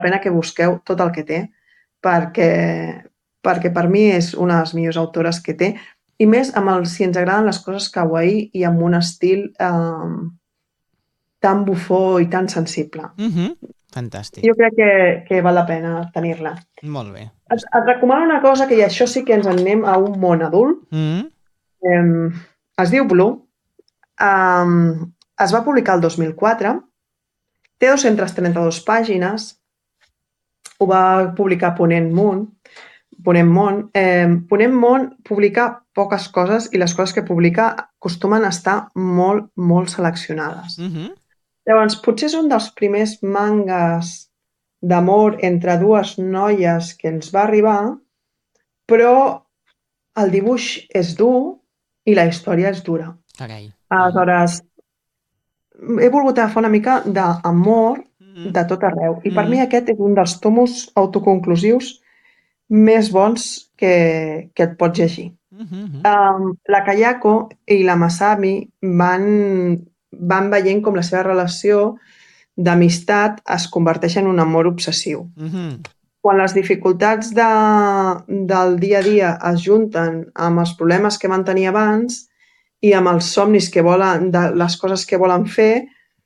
pena que busqueu tot el que té, perquè per mi és una de les millors autores que té, i més si ens agraden les coses kawaii i amb un estil tan bufó i tan sensible. Fantàstic. Jo crec que val la pena tenir-la. Molt bé. Et recomano una cosa que, i això sí que ens en anem a un món adult. Es diu Blue. Es va publicar el 2004. Té 232 pàgines. Ho va publicar Ponent Món. Ponent Món publica poques coses i les coses que publica acostumen a estar molt, molt seleccionades. Llavors, potser és un dels primers mangas d'amor entre dues noies que ens va arribar, però el dibuix és dur i la història és dura. Carai. Aleshores, he volgut agafar una mica d'amor de tot arreu. I per mi aquest és un dels tomos autoconclusius més bons que et pots llegir. La Kayako i la Masami van veient com la seva relació d'amistat es converteix en un amor obsessiu. Quan les dificultats del dia a dia es junten amb els problemes que van tenir abans i amb els somnis que volen, de les coses que volen fer,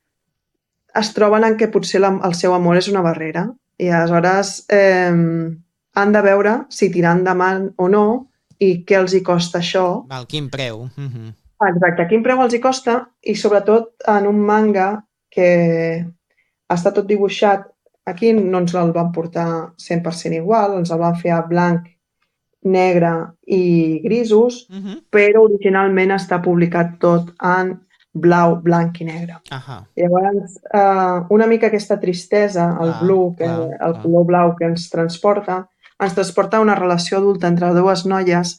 es troben en què potser el seu amor és una barrera. I aleshores han de veure si tirar endavant o no i què els hi costa això. Quin preu. Exacte, quin preu els hi costa, i sobretot en un manga que està tot dibuixat. Aquí no ens el van portar 100% igual, ens el van fer a blanc, negre i grisos, però originalment està publicat tot en blau, blanc i negre. Llavors, una mica aquesta tristesa, el color blau que ens transporta a una relació adulta entre dues noies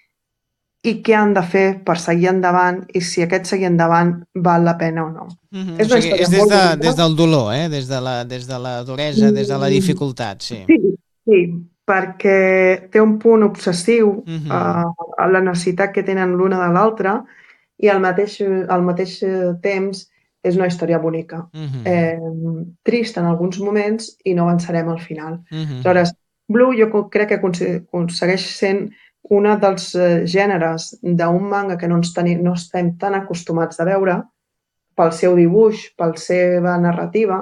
i què han de fer per seguir endavant i si aquest seguir endavant val la pena o no. És des del dolor, des de la duresa, des de la dificultat, sí. Sí, perquè té un punt obsessiu a la necessitat que tenen l'una de l'altra i al mateix temps és una història bonica. Trista en alguns moments i no avançarem al final. Aleshores, Blue jo crec que segueix sent un dels gèneres d'un manga que no estem tan acostumats a veure pel seu dibuix, per la seva narrativa,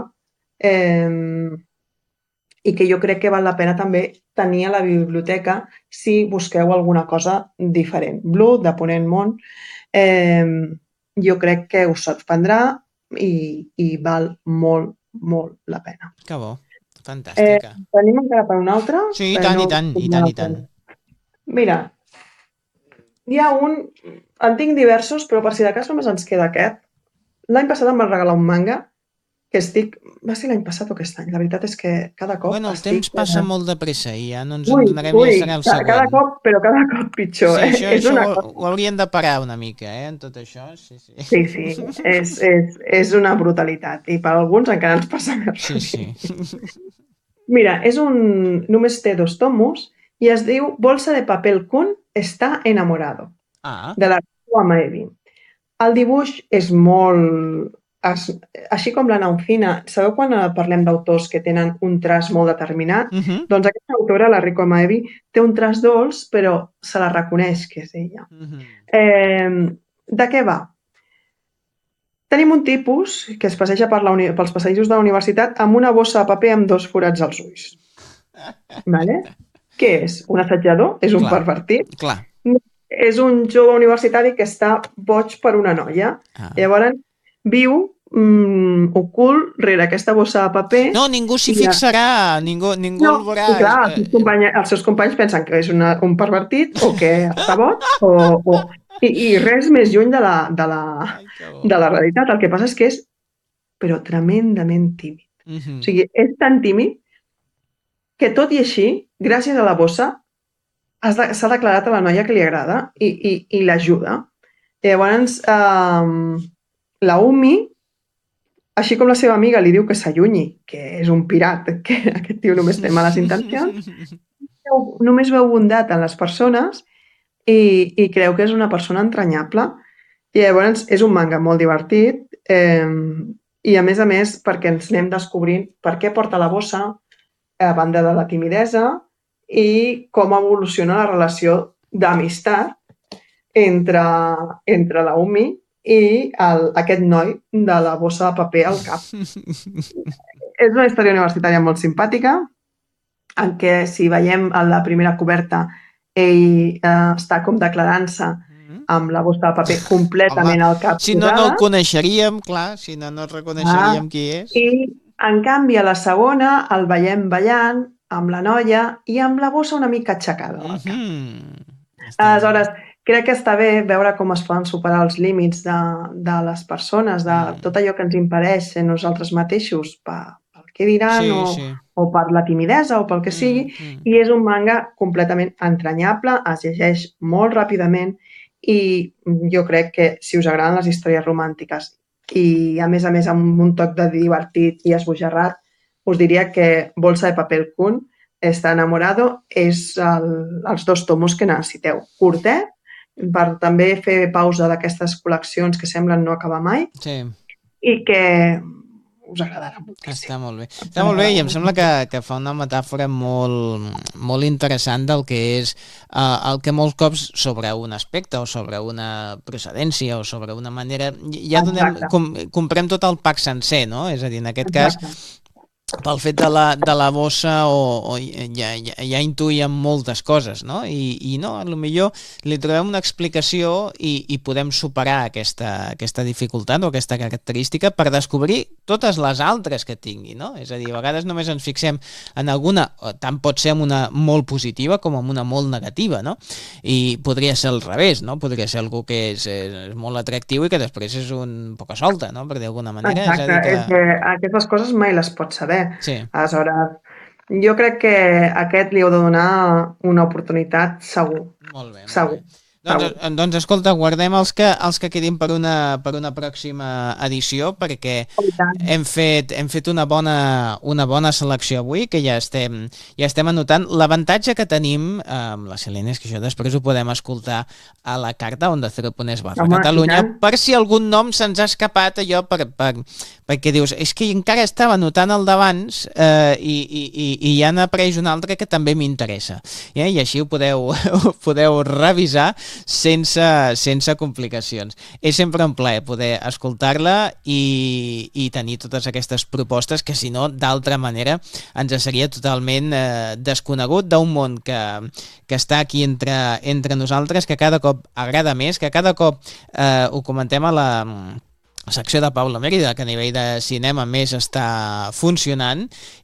i que jo crec que val la pena també tenir a la biblioteca si busqueu alguna cosa diferent. Blue, de Ponent Món, jo crec que us sorprendrà i val molt, molt la pena. Que bo, fantàstica. Tenim encara per una altra? Sí, i tant. Mira, hi ha en tinc diversos, però per si de cas només ens queda aquest. L'any passat em van regalar un manga que va ser l'any passat o aquest any, la veritat és que cada cop el temps passa molt de pressa i ja no ens adonarem ja serà el següent. Cada cop pitjor. Sí, això ho haurien de parar una mica, en tot això. Sí, és una brutalitat i per alguns encara ens passa més. Sí. Mira, només té 2 tomos i es diu Bolsa de papel Kun está enamorado, de la Riko Amaebi. El dibuix és molt... Així com la Naufina, sabeu quan parlem d'autors que tenen un traç molt determinat? Doncs aquesta autora, la Riko Amaebi, té un traç dolç, però se la reconeix que és ella. De què va? Tenim un tipus que es passeja pels passadissos de la universitat amb una bossa de paper amb 2 forats als ulls. Vale? Què és? Un assetjador? És un pervertit? Clar. És un jove universitari que està boig per una noia. Llavors viu ocult rere aquesta bossa de paper. No, ningú s'hi fixarà, ningú el veurà. Clar, els seus companys pensen que és un pervertit o que està boig i res més lluny de la realitat. El que passa és que és però tremendament tímid. O sigui, és tan tímid que tot i així, gràcies a la bossa, s'ha declarat a la noia que li agrada i l'ajuda. Llavors, la Umi, així com la seva amiga li diu que s'allunyi, que és un pirat, que aquest tio només té males intencions, només veu bondat en les persones i creu que és una persona entranyable. I llavors és un manga molt divertit i a més perquè ens anem descobrint per què porta la bossa, a banda de la timidesa, i com evoluciona la relació d'amistat entre la Umi i aquest noi de la bossa de paper al cap. És una història universitària molt simpàtica, en què, si veiem a la primera coberta, ell està com declarant-se amb la bossa de paper completament al cap si no el coneixeríem, clar, si no reconeixeríem qui és. I, en canvi, a la segona el veiem ballant amb la noia i amb la bossa una mica aixecada al cap. Aleshores, crec que està bé veure com es poden superar els límits de les persones, de tot allò que ens impedeix ser nosaltres mateixos pel que diran o per la timidesa o pel que sigui, i és un manga completament entranyable, es llegeix molt ràpidament i jo crec que si us agraden les històries romàntiques i a més amb un toc de divertit i esbojarrat, us diria que Bolsa de Paper Kun, Está enamorado, és els 2 tomos que necessiteu. Curtet, per també fer pausa d'aquestes col·leccions que semblen no acabar mai, i que us agradarà moltíssim. Està molt bé i em sembla que fa una metàfora molt interessant del que és el que molts cops sobre un aspecte o sobre una procedència o sobre una manera ja comprem tot el pack sencer, no? És a dir, en aquest cas pel fet de la bossa ja intuïem moltes coses, no? I no, potser li trobem una explicació i podem superar aquesta dificultat o aquesta característica per descobrir totes les altres que tingui, no? És a dir, a vegades només ens fixem en alguna, tant pot ser en una molt positiva com en una molt negativa, no? I podria ser al revés, no? Podria ser algú que és molt atractiu i que després és un poca solta, no? Per dir d'alguna manera. Exacte, és que aquestes coses mai les pots saber. Aleshores, jo crec que a aquest li heu de donar una oportunitat segur. Molt bé. Segur. Doncs escolta, guardem els que quedin per una pròxima edició, perquè hem fet una bona selecció avui, que ja estem anotant. L'avantatge que tenim amb la Selene és que això després ho podem escoltar a la carta Onda Cero.es/Catalunya, per si algun nom se'ns ha escapat, allò perquè dius, és que encara estava anotant el d'abans i ja n'apareix un altre que també m'interessa. I així ho podeu revisar sense complicacions. És sempre un plaer poder escoltar-la i tenir totes aquestes propostes que, si no, d'altra manera ens seria totalment desconegut d'un món que està aquí entre nosaltres, que cada cop agrada més, que cada cop ho comentem a la secció de Paula Mérida, que a nivell de cinema més està funcionant.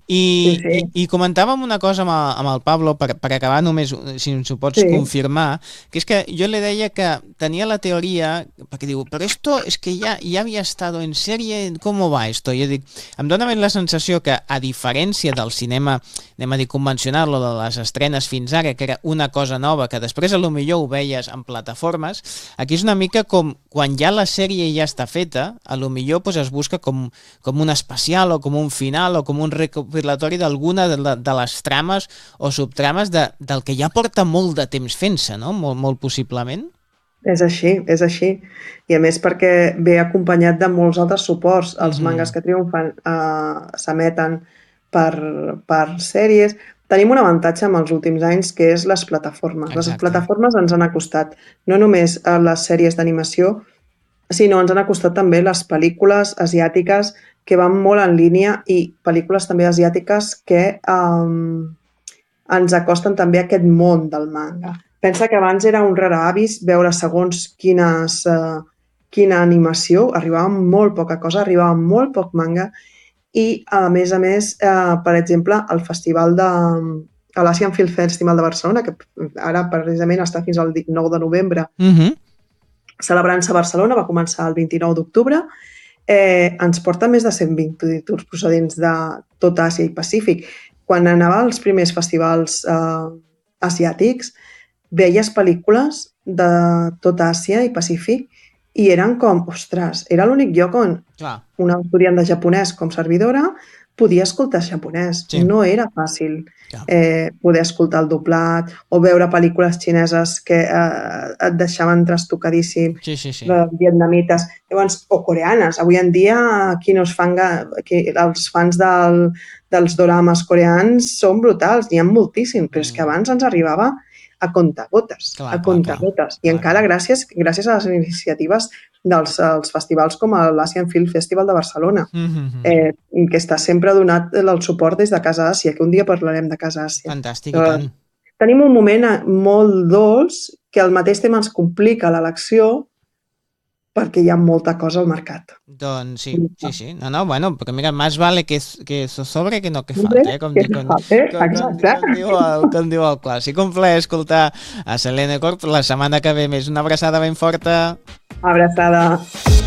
I comentàvem una cosa amb el Pablo, per acabar només, si ens ho pots confirmar, que és que jo li deia que tenia la teoria, perquè diu, però esto es que ya había estado en serie, ¿cómo va esto? Jo dic, em dóna la sensació que, a diferència del cinema, anem a dir, convencional, o de les estrenes fins ara, que era una cosa nova, que després a lo millor ho veies en plataformes, aquí és una mica com quan ja la sèrie ja està feta, a lo millor es busca com un especial o com un final o com un recopilatori d'alguna de les trames o subtrames del que ja porta molt de temps fent-se, no? Molt possiblement. És així. I a més perquè ve acompanyat de molts altres suports. Els mangas que triomfen s'emeten per sèries. Tenim un avantatge en els últims anys, que és les plataformes. Exacte. Les plataformes ens han acostat no només a les sèries d'animació, sinó ens han acostat també les pel·lícules asiàtiques que van molt en línia i pel·lícules també asiàtiques que ens acosten també a aquest món del manga. Pensa que abans era un rara avis veure segons quina animació, arribava molt poca cosa, arribava molt poc manga i, a més, per exemple, el festival a l'Asian Film Festival de Barcelona, que ara precisament està fins al 9 de novembre, celebrant-se a Barcelona, va començar el 29 d'octubre, ens porta més de 120 títols procedents de tot Àsia i Pacífic. Quan anava als primers festivals asiàtics, veies pel·lícules de tot Àsia i Pacífic i eren com, ostres, era l'únic lloc on una estudiant de japonès com servidora podia escoltar japonès. Sí. No era fàcil Clar. poder escoltar el doblat o veure pel·lícules xineses que et deixaven trastocadíssim, Sí. vietnamites, llavors, o coreanes. Avui en dia, aquí no es fan els fans dels dorames coreans són brutals, n'hi ha moltíssim, però és que abans ens arribava a contagotes, Clar. I encara gràcies a les iniciatives dels festivals com l'Asian Film Festival de Barcelona, que està sempre donat el suport des de Casa Àsia, que un dia parlarem de Casa Àsia. Fantàstic, i tant. Tenim un moment molt dolç que al mateix temps ens complica l'elecció perquè hi ha molta cosa al mercat. Doncs sí. No, bueno, però mira, más vale que eso sobre que no que falte, com diu el clàssic. Un plaer escoltar a Selene Corp la setmana que ve més. Una abraçada ben forta. Abraçada.